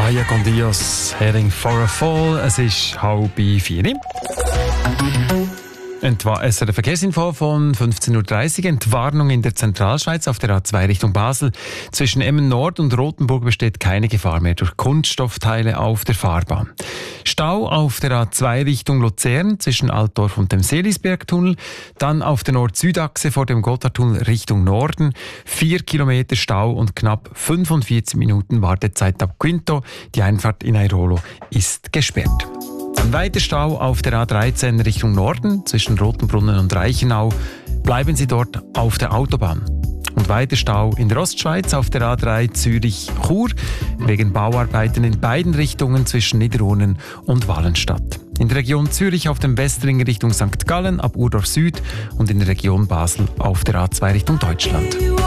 Vaya con Dios, Heading for a Fall. Es ist 3:30. Es ist eine Verkehrsinfo von 15:30 Uhr. Entwarnung in der Zentralschweiz auf der A2 Richtung Basel. Zwischen Emmen Nord und Rothenburg besteht keine Gefahr mehr durch Kunststoffteile auf der Fahrbahn. Stau auf der A2 Richtung Luzern zwischen Altdorf und dem Seelisbergtunnel. Dann auf der Nord-Süd-Achse vor dem Gotthardtunnel Richtung Norden. 4 Kilometer Stau und knapp 45 Minuten Wartezeit ab Quinto. Die Einfahrt in Airolo ist gesperrt. Ein weiter Stau auf der A13 Richtung Norden zwischen Rotenbrunnen und Reichenau. Bleiben Sie dort auf der Autobahn. Und weiter Stau in der Ostschweiz auf der A3 Zürich-Chur wegen Bauarbeiten in beiden Richtungen zwischen Niederurnen und Wallenstadt. In der Region Zürich auf dem Westring Richtung St. Gallen ab Urdorf Süd und in der Region Basel auf der A2 Richtung Deutschland.